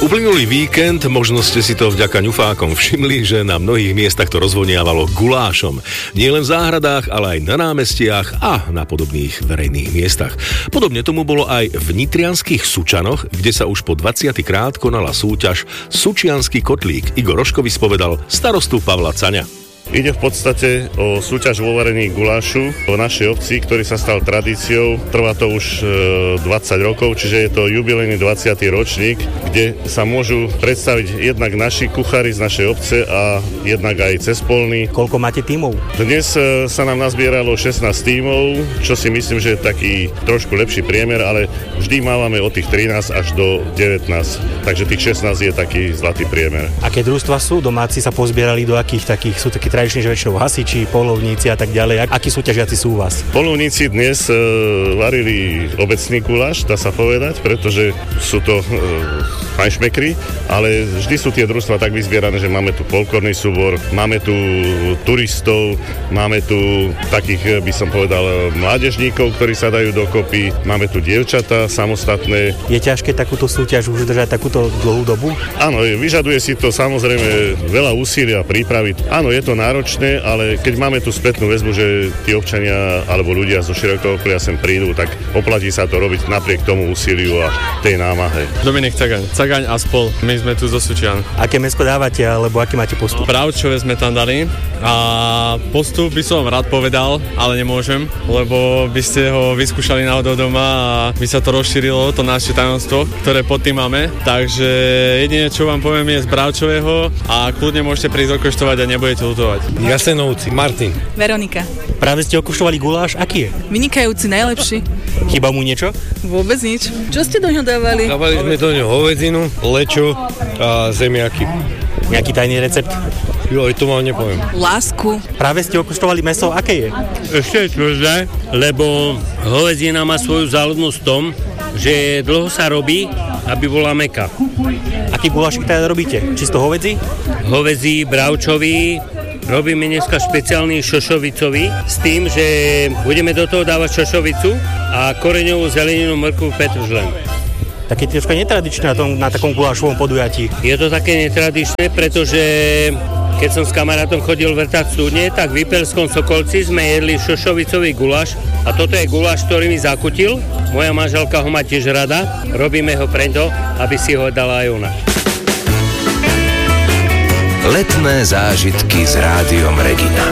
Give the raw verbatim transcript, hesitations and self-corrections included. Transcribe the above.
Uplynulý víkend, možno ste si to vďaka ňufákom všimli, že na mnohých miestach to rozvoniavalo gulášom. Nie len v záhradách, ale aj na námestiach a na podobných verejných miestach. Podobne tomu bolo aj v nitrianskych Sučanoch, kde sa už po dvadsiaty krát konala súťaž Sučiansky kotlík. Igor Roško vyspovedal starostu Pavla Caňa. Ide v podstate o súťaž vo varení gulášu v našej obci, ktorý sa stal tradíciou. Trvá to už dvadsať rokov, čiže je to jubilejný dvadsiaty ročník, kde sa môžu predstaviť jednak naši kuchári z našej obce a jednak aj cespolní. Koľko máte tímov? Dnes sa nám nazbieralo šestnásť tímov, čo si myslím, že je taký trošku lepší priemer, ale vždy mávame od tých trinásť až do devätnásť, takže tých šestnásť je taký zlatý priemer. Aké družstva sú? Domáci sa pozbierali do akých takých? Sú takí tradične, že väčšinou hasiči, polovníci a tak ďalej. Akí súťažiaci sú u vás? Polovníci dnes e, varili obecný guláš, dá sa povedať, pretože sú to e, fajnšmekry, ale vždy sú tie družstva tak vyzbierané, že máme tu folklórny súbor, máme tu turistov, máme tu takých, by som povedal, mládežníkov, ktorí sa dajú dokopy, máme tu dievčatá samostatné. Je ťažké takúto súťaž už držať takúto dlhú dobu? Áno, vyžaduje si to samozrejme veľa úsilia a prípravy. Áno, je to náročné, ale keď máme tú spätnú väzbu, že tí občania alebo ľudia zo širokého okolia sem prídu, tak oplatí sa to robiť napriek tomu úsiliu a tej námahe. Dominik Cagaň, Cagaň a spol. My sme tu zo Sučian. Aké mäsko dávate, alebo aký máte postup? Bravčové sme tam dali a postup by som rád povedal, ale nemôžem, lebo by ste ho vyskúšali náhodou doma a by sa to rozšírilo, to naše tajomstvo, ktoré pod tým máme. Takže jedine, čo vám poviem, je z bravčového a kľudne môžete prísť okoštovať a nebudete ľutovať. Jasenovci, Martin. Veronika. Práve ste okoštovali guláš, aký je? Vynikajúci, najlepší. Chýba mu niečo? Vôbec nič. Čo ste do ňoho dávali? Dávali sme do ňoho hovedzinu, lečo a zemiaky. Nejaký tajný recept? Jo, aj to vám nepoviem. Lásku. Práve ste okoštovali mäso, aké je? Ešte je tvrdé, lebo hovedzina má svoju záľudnosť v tom, že dlho sa robí, aby bola mäkká. Aký gulášik teda robíte? Čisto hovedzí? Hovedzí, bravčový, robíme dneska špeciálny šošovicový s tým, že budeme do toho dávať šošovicu a koreňovú zeleninu, mrkvu, petržlen. Také troška netradičné na, tom, na takom gulášovom podujatí. Je to také netradičné, pretože keď som s kamarátom chodil vrtať studne, tak v Vypelskom Sokolci sme jedli šošovicový guláš a toto je guláš, ktorý mi zakutil. Moja manželka ho má tiež rada. Robíme ho preto, aby si ho dala aj ona. Letné zážitky s Rádiom Regina.